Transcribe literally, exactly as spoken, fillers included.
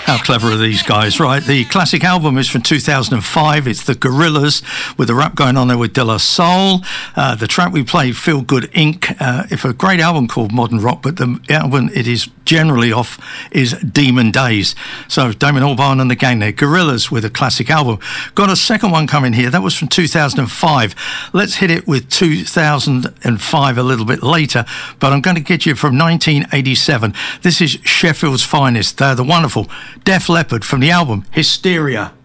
How clever are these guys, right? The classic album is from two thousand five. It's the Gorillaz with the rap going on there with De La Soul. Uh, the track we played, Feel Good Incorporated. Uh, it's a great album called Modern Rock, but the album it is generally off is Demon Days. So Damon Albarn and the gang there. Gorillaz with a classic album. Got a second one coming here. That was from two thousand five. Let's hit it with two thousand five a little bit later, but I'm going to get you from nineteen eighty-seven. This is Sheffield's finest. They're the wonderful Def Leppard from the album Hysteria.